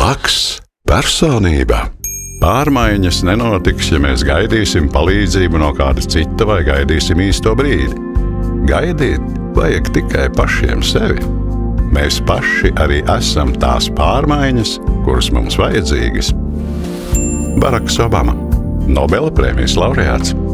Blakus personība. Pārmaiņas nenotiks, ja mēs gaidīsim palīdzību no kāda cita vai gaidīsim īsto brīdi. Gaidīt vajag tikai pašiem sevi. Mēs paši arī esam tās pārmaiņas, kuras mums vajadzīgas. Baraks Obama, Nobela prēmijas laureāts.